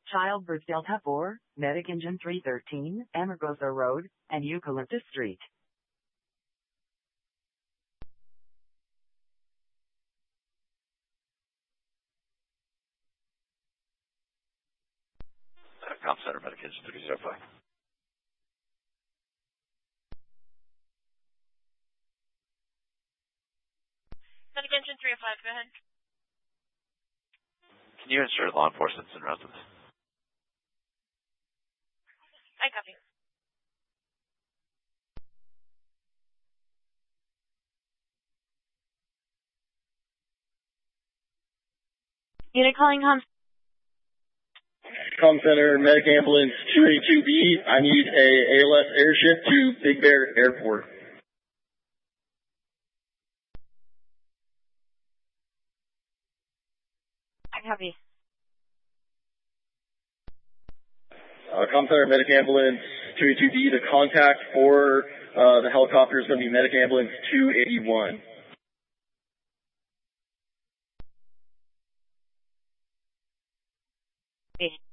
Childbirth Delta 4, Medic Engine 313, Amargosa Road, and Eucalyptus Street. Comp Center, Medic Engine 305. Medic Engine 305, go ahead. Can you ensure law enforcement's in residence? I copy. Unit calling Com Center, Medic Ambulance 282B. I need a ALS airship to Big Bear Airport. I copy. Com Center, Medic Ambulance 282B. The contact for the helicopter is going to be Medic Ambulance 281. Okay.